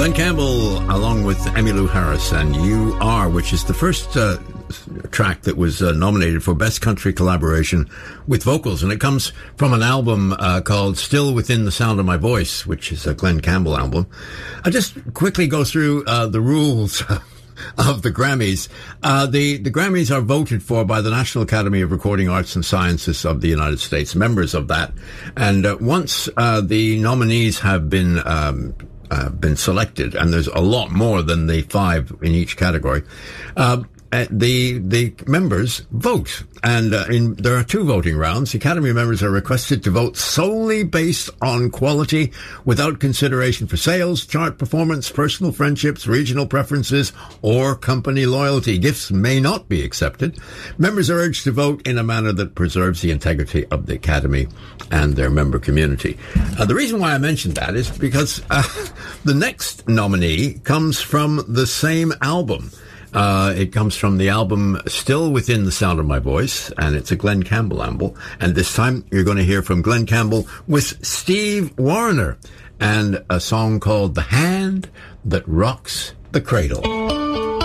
Glenn Campbell, along with Emmylou Harris, and You Are, which is the first track that was nominated for Best Country Collaboration with Vocals, and it comes from an album called Still Within the Sound of My Voice, which is a Glenn Campbell album. I'll just quickly go through the rules of the Grammys. The Grammys are voted for by the National Academy of Recording Arts and Sciences of the United States, members of that. And once the nominees have been selected, and there's a lot more than the 5 in each category, the members vote, and there are 2 voting rounds. The Academy members are requested to vote solely based on quality, without consideration for sales, chart performance, personal friendships, regional preferences, or company loyalty. Gifts may not be accepted. Members are urged to vote in a manner that preserves the integrity of the Academy and their member community. The reason why I mentioned that is because the next nominee comes from the same album. It comes from the album Still Within the Sound of My Voice, and it's a Glenn Campbell album. And this time you're going to hear from Glenn Campbell with Steve Wariner and a song called The Hand That Rocks the Cradle.